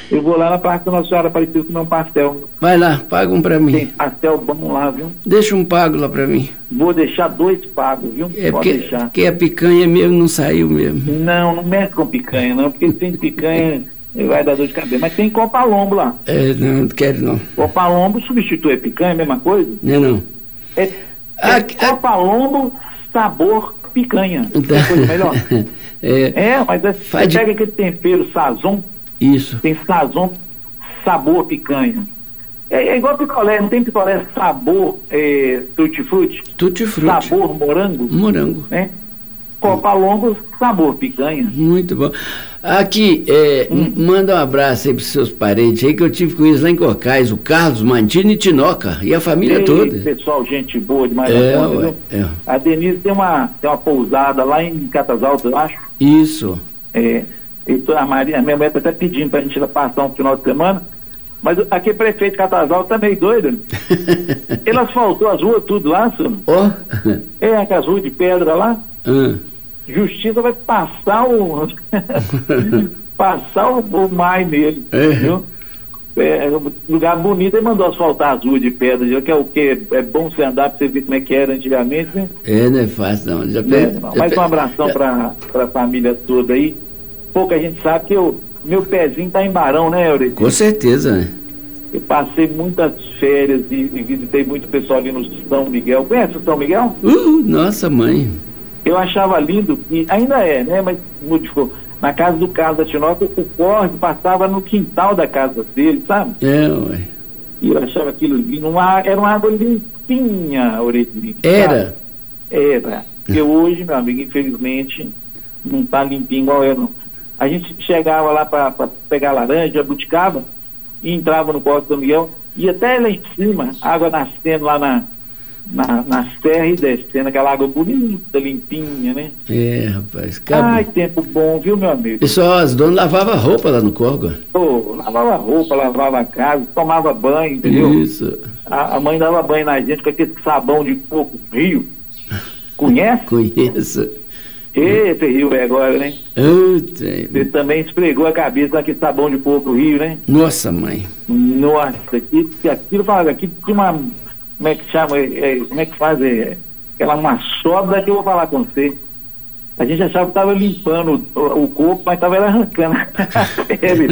Eu vou lá na Praça da Nossa Senhora Aparecida comer um pastel. Vai lá, paga um pra mim. Tem pastel bom lá, viu? Deixa um pago lá pra mim. Vou deixar 2 pagos, viu? É Pode porque, deixar. porque a picanha mesmo não saiu mesmo. Não mexe com picanha, não, porque sem picanha vai dar dor de cabeça. Mas tem Copalombo lá. Não quero não. Copalombo substitui a picanha, a mesma coisa? Não. Copalombo sabor picanha. Tem coisa melhor? Mas você pega aquele tempero sazon. Isso. Tem sazon, sabor picanha. É igual picolé, não tem picolé sabor tutti-frutti? Tutti-frutti. Sabor morango? Morango. Né? Copalombo, sabor picanha. Muito bom. Aqui, manda um abraço aí pros seus parentes aí, que eu tive com eles lá em Cocais, o Carlos, Mantini e Tinoca, e a família toda. Pessoal, gente boa demais. A Denise tem uma pousada lá em Catas Altas, eu acho. Isso. A Maria, minha mulher está até pedindo para a gente passar um final de semana, mas aqui prefeito de Catas Altas tá meio doido. Ele asfaltou as ruas tudo lá, senhor. Aquelas ruas de pedra lá. Justiça vai passar o mar nele, viu? Lugar bonito, ele mandou asfaltar as ruas de pedra, que é o que é bom você andar para você ver como é que era antigamente, né? Não é fácil não. Mais um abração para a família toda aí. Pouca gente sabe que meu pezinho tá em Barão, né, Eurito? Com certeza, né? Eu passei muitas férias e visitei muito pessoal ali no São Miguel. Conhece o São Miguel? Nossa mãe. Eu achava lindo, e ainda né? Mas modificou. Na casa do Carlos da Tinoca, o córrego passava no quintal da casa dele, sabe? Ué. E eu achava aquilo lindo. Era uma água limpinha, Oretinho. Era? Era. Porque hoje, meu amigo, infelizmente, não tá limpinho igual era, não. A gente chegava lá para pegar laranja, buticava, e entrava no Córrego São Miguel, e até lá em cima, água nascendo lá na serra e descendo, aquela água bonita, limpinha, né? Rapaz. Ai, tempo bom, viu, meu amigo? Pessoal, as donas lavavam roupa lá no Córrego. Lavava roupa, lavava a casa, tomava banho, entendeu? Isso. A mãe dava banho na gente com aquele sabão de coco rio. Conhece? Conheço. Esse rio é agora, né? Você também esfregou a cabeça com aquele sabão de coco rio, né? Nossa, mãe. Nossa, aquilo fala, aqui tinha uma... Como é que chama? Como é que faz? Uma sobra que eu vou falar com você. A gente achava que estava limpando o corpo, mas estava arrancando a pele.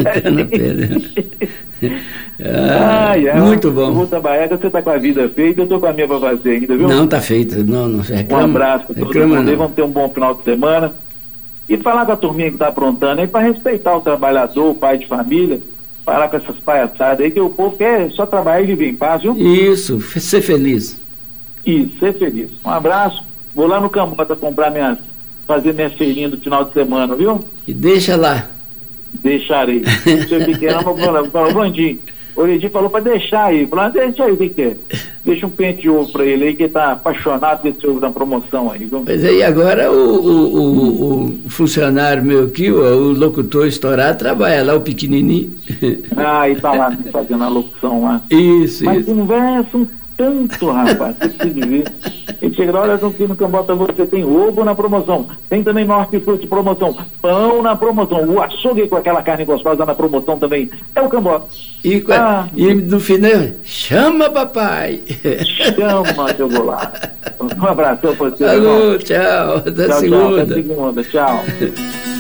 Muito bom. Vou trabalhar, você está com a vida feita, eu estou com a minha para fazer ainda, viu? Não, está feita. Não reclama. Um abraço para todo mundo aí, vamos ter um bom final de semana. E falar com a turminha que está aprontando aí, para respeitar o trabalhador, o pai de família, parar com essas palhaçadas aí, que o povo quer só trabalhar e viver em paz, viu? Isso, ser feliz. Isso, ser feliz. Um abraço, vou lá no Cambota fazer minha feirinha do final de semana, viu? E deixa lá. Deixarei. Seu pequeno, falou, Blandinho, o Edinho falou para deixar aí. Falou, deixa aí, o que é? Deixa um pente de ovo para ele aí, que tá apaixonado desse ovo da promoção aí, viu? Mas aí agora o funcionário meu aqui, o locutor estourado, trabalha lá, o pequenininho. E tá lá fazendo a locução lá. Isso. Mas conversam tanto, rapaz, você precisa ver. Ele chega lá, olha, aqui no Cambota você tem ovo na promoção, tem também Norte Fruto promoção, pão na promoção, o açougue com aquela carne gostosa na promoção também, é o Cambota. E no final, chama papai. Chama que eu vou lá. Um abraço para você. Alô, tchau, até segunda. Tchau.